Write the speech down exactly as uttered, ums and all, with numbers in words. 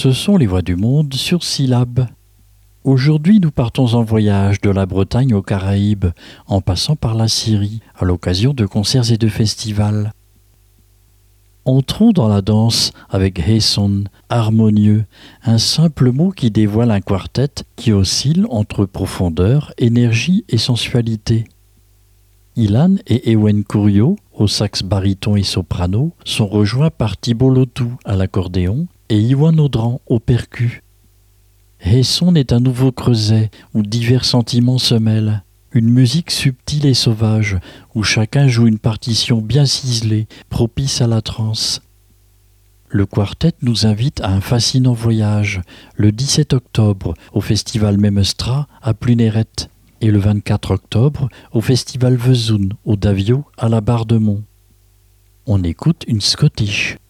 Ce sont les voix du monde sur Syllab. Aujourd'hui, nous partons en voyage de la Bretagne aux Caraïbes, en passant par la Syrie, à l'occasion de concerts et de festivals. Entrons dans la danse avec Heson, harmonieux, un simple mot qui dévoile un quartet qui oscille entre profondeur, énergie et sensualité. Ilan et Ewen Couriot, au sax baryton et soprano, sont rejoints par Thibault Lotou à l'accordéon et Iwan Audran au percu. Heson est un nouveau creuset où divers sentiments se mêlent. Une musique subtile et sauvage, où chacun joue une partition bien ciselée, propice à la transe. Le quartet nous invite à un fascinant voyage, le dix-sept octobre au festival Memestra à Pluneret et le vingt-quatre octobre au festival Vesoun au Davio à la Barre de Mont. On écoute une Scottish.